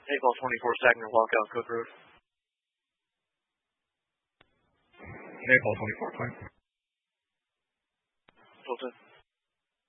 Ball 24, Saginaw, walkout, Cook Road. Ball 24, point. Tilton.